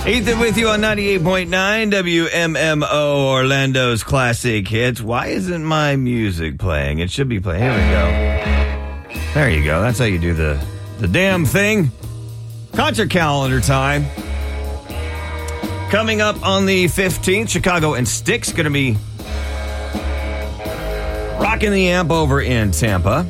Ethan with you on 98.9 WMMO, Orlando's Classic Hits. Why isn't my music playing? It should be playing. Here we go. There you go. That's how you do the damn thing. Concert calendar time. Coming up on the 15th, Chicago and Styx going to be rocking the amp over in Tampa.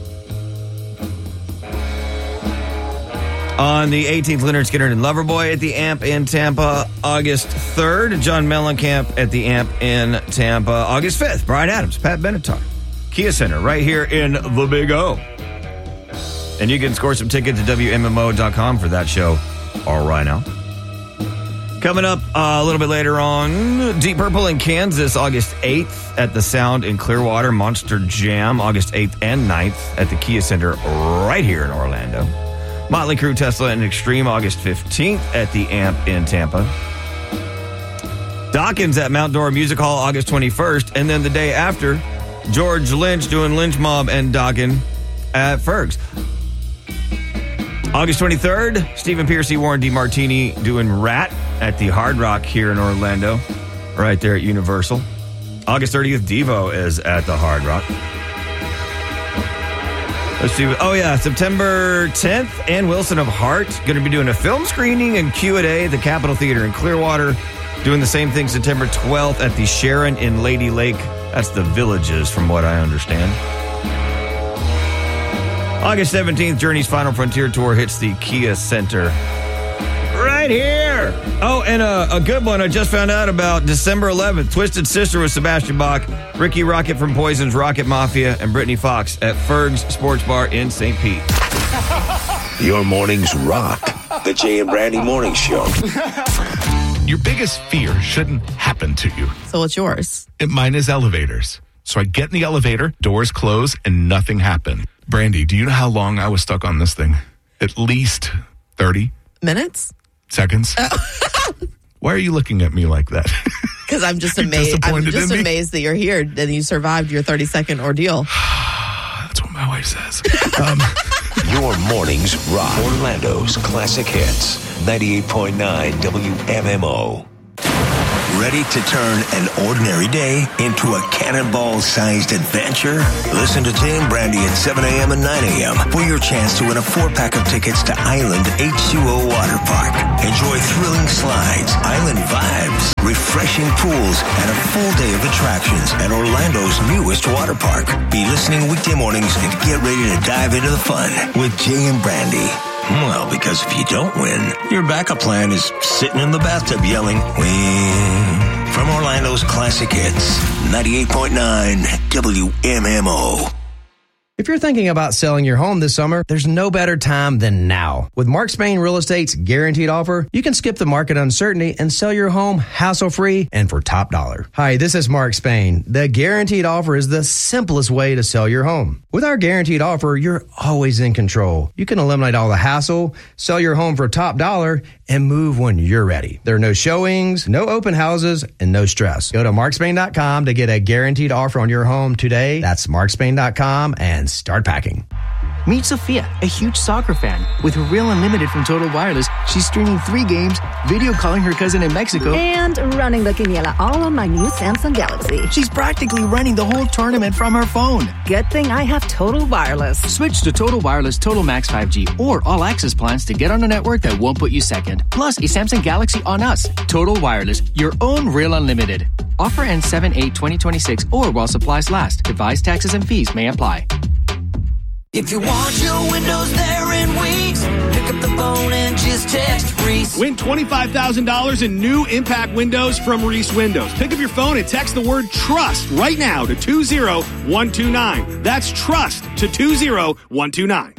On the 18th, Leonard Skinner and Loverboy at the Amp in Tampa. August 3rd, John Mellencamp at the Amp in Tampa. August 5th, Bryan Adams, Pat Benatar, Kia Center, right here in the Big O. And you can score some tickets at WMMO.com for that show right now. Coming up a little bit later on, Deep Purple in Kansas, August 8th at the Sound in Clearwater. Monster Jam, August 8th and 9th at the Kia Center right here in Orlando. Motley Crue, Tesla, and Extreme, August 15th at the Amp in Tampa. Dawkins at Mount Dora Music Hall, August 21st. And then the day after, George Lynch doing Lynch Mob and Dokken at Ferg's. August 23rd, Stephen Pearcy, Warren DeMartini doing Rat at the Hard Rock here in Orlando, right there at Universal. August 30th, Devo is at the Hard Rock. Let's see. Oh, yeah. September 10th, Ann Wilson of Heart going to be doing a film screening and Q&A at the Capitol Theater in Clearwater. Doing the same thing September 12th at the Sharon in Lady Lake. That's the Villages, from what I understand. August 17th, Journey's Final Frontier Tour hits the Kia Center right here. Oh, and a good one I just found out about. December 11th, Twisted Sister with Sebastian Bach, Ricky Rocket from Poison's Rocket Mafia, and Brittany Fox at Ferg's Sports Bar in St. Pete. Your mornings rock. The Jay and Brandy Morning Show. Your biggest fear shouldn't happen to you. So what's yours? Mine is elevators. So I get in the elevator, doors close, and nothing happened. Brandy, do you know how long I was stuck on this thing? At least 30 minutes? Seconds? Why are you looking at me like that? Because I'm just amazed. I'm just amazed that you're here and you survived your 30-second ordeal. That's what my wife says. Your mornings rock. Orlando's Classic Hits. 98.9 WMMO. Ready to turn an ordinary day into a cannonball-sized adventure? Listen to Jay and Brandy at 7 a.m. and 9 a.m. for your chance to win a 4-pack of tickets to Island H2O Water Park. Enjoy thrilling slides, island vibes, refreshing pools, and a full day of attractions at Orlando's newest water park. Be listening weekday mornings and get ready to dive into the fun with Jay and Brandy. Well, because if you don't win, your backup plan is sitting in the bathtub yelling, win. From Orlando's Classic Hits, 98.9 WMMO. If you're thinking about selling your home this summer, there's no better time than now. With Mark Spain Real Estate's guaranteed offer, you can skip the market uncertainty and sell your home hassle-free and for top dollar. Hi, this is Mark Spain. The guaranteed offer is the simplest way to sell your home. With our guaranteed offer, you're always in control. You can eliminate all the hassle, sell your home for top dollar, and move when you're ready. There are no showings, no open houses, and no stress. Go to markspain.com to get a guaranteed offer on your home today. That's markspain.com and start packing. Meet Sophia, a huge soccer fan. With her Real Unlimited from Total Wireless, she's streaming 3 games, video calling her cousin in Mexico, and running the quiniela all on my new Samsung Galaxy. She's practically running the whole tournament from her phone. Good thing I have Total Wireless. Switch to Total Wireless Total Max 5G or All Access plans to get on a network that won't put you second. Plus, a Samsung Galaxy on us. Total Wireless, your own Real Unlimited. Offer ends 7/8/2026 or while supplies last. Device taxes and fees may apply. If you want your windows there in weeks, pick up the phone and just text Reese. Win $25,000 in new impact windows from Reese Windows. Pick up your phone and text the word TRUST right now to 20129. That's TRUST to 20129.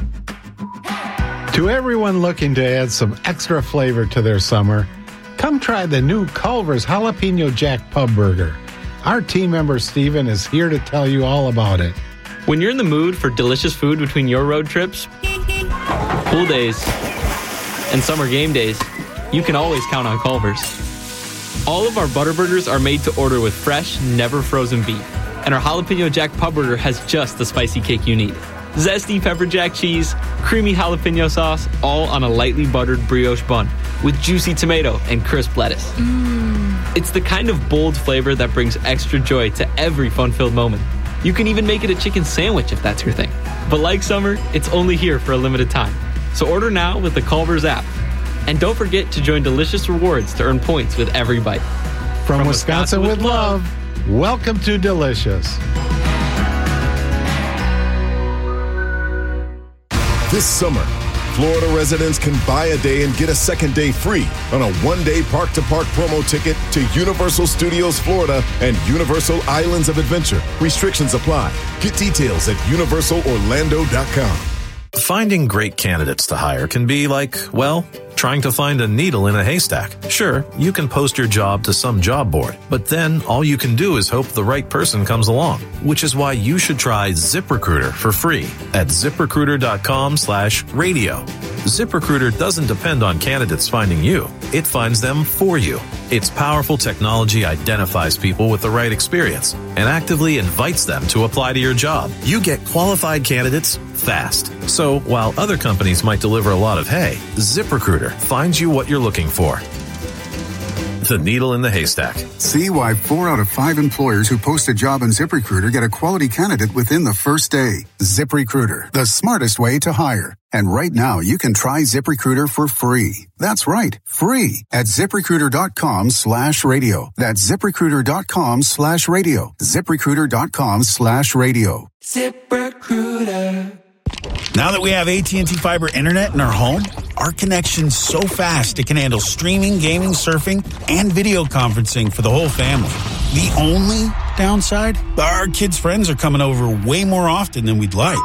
To everyone looking to add some extra flavor to their summer, come try the new Culver's Jalapeno Jack Pub Burger. Our team member Steven is here to tell you all about it. When you're in the mood for delicious food between your road trips, pool days, and summer game days, you can always count on Culver's. All of our butter burgers are made to order with fresh, never frozen beef. And our Jalapeno Jack Pub Burger has just the spicy kick you need. Zesty pepper jack cheese, creamy jalapeno sauce, all on a lightly buttered brioche bun. with juicy tomato and crisp lettuce. It's the kind of bold flavor that brings extra joy to every fun-filled moment. You can even make it a chicken sandwich if that's your thing. But like summer, it's only here for a limited time. So order now with the Culver's app. And don't forget to join Delicious Rewards to earn points with every bite. From Wisconsin with love, welcome to Delicious. This summer, Florida residents can buy a day and get a second day free on a one-day park-to-park promo ticket to Universal Studios Florida and Universal Islands of Adventure. Restrictions apply. Get details at universalorlando.com. Finding great candidates to hire can be like, well, trying to find a needle in a haystack. Sure, you can post your job to some job board, but then all you can do is hope the right person comes along, which is why you should try ZipRecruiter for free at ZipRecruiter.com/radio. ZipRecruiter doesn't depend on candidates finding you. It finds them for you. Its powerful technology identifies people with the right experience and actively invites them to apply to your job. You get qualified candidates fast. So while other companies might deliver a lot of hay, ZipRecruiter finds you what you're looking for. The needle in the haystack. See why 4 out of 5 employers who post a job on ZipRecruiter get a quality candidate within the first day. ZipRecruiter, the smartest way to hire. And right now, you can try ZipRecruiter for free. That's right, free at ZipRecruiter.com/radio. That's ZipRecruiter.com/radio. ZipRecruiter.com/radio. ZipRecruiter. Now that we have AT&T Fiber Internet in our home, our connection's so fast it can handle streaming, gaming, surfing, and video conferencing for the whole family. The only downside? Our kids' friends are coming over way more often than we'd like.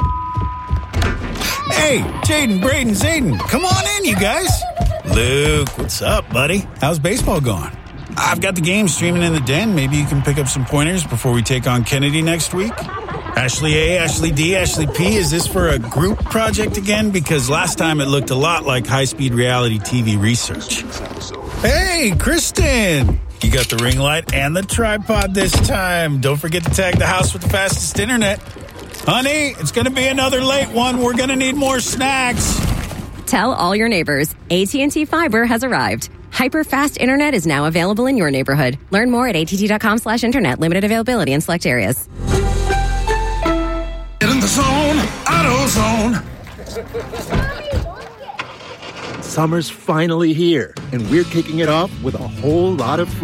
Hey, Jaden, Braden, Zayden, come on in, you guys. Luke, what's up, buddy? How's baseball going? I've got the game streaming in the den. Maybe you can pick up some pointers before we take on Kennedy next week. Ashley A, Ashley D, Ashley P, is this for a group project again? Because last time it looked a lot like high-speed reality TV research. Hey, Kristen! You got the ring light and the tripod this time. Don't forget to tag the house with the fastest internet. Honey, it's going to be another late one. We're going to need more snacks. Tell all your neighbors, AT&T Fiber has arrived. Hyper-fast internet is now available in your neighborhood. Learn more at att.com/internet. Limited availability in select areas. Get in the zone, AutoZone. Summer's finally here, and we're kicking it off with a whole lot of